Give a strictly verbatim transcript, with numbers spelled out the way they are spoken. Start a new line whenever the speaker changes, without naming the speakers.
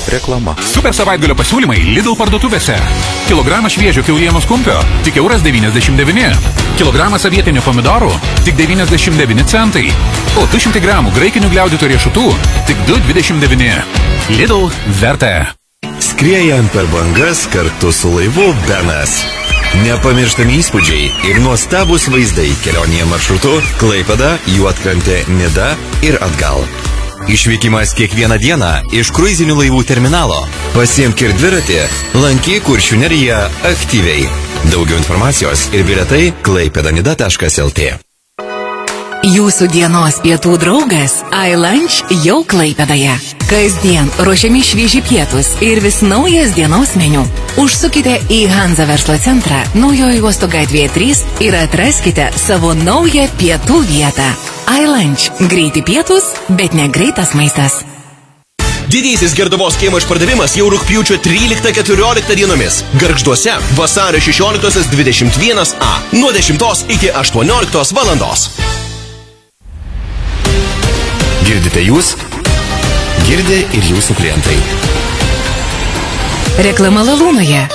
Reklama.
Super savaitgalio pasiūlymai Lidl parduotuvėse. Kilogramas šviežio kiaulienos kumpio tik euras devyniasdešimt devyni. Kilogramas avietinio pomidorų tik devyniasdešimt devyni centai. O du šimtai gramų graikinių gliaudytų riešutų tik du dvidešimt devyni. Lidl verta.
Skriejant per bangas kartu su laivu Benas. Nepamirštami įspūdžiai ir nuostabus vaizdai kelionėje maršrutu Klaipėda, Juodkrantė, Nida ir atgal. Išvykimas kiekvieną dieną iš kruizinių laivų terminalo. Pasiimk ir dviratį, lankyk Kuršių neriją aktyviai. Daugiau informacijos ir bilietai klaipėdanida taškas lt.
Jūsų dienos pietų draugas iLunch jau Klaipėdoje. Kasdien ruošiami švieži pietus ir vis naujas dienos meniu. Užsukite į Hanza verslo centrą Naujojo uosto gatvėje trys ir atraskite savo naują pietų vietą. iLunch. Greiti pietus, bet ne greitas maistas.
Didysis Gerduvos kiemo išpardavimas jau rugpjūčio tryliktą keturioliktą dienomis. Gargžduose vasario šešioliktosios dvidešimt vienas a nuo dešimtos iki aštuonioliktos valandos.
Girdite jūs? Girdė ir jūsų klientai.
Reklama Lalūnoje.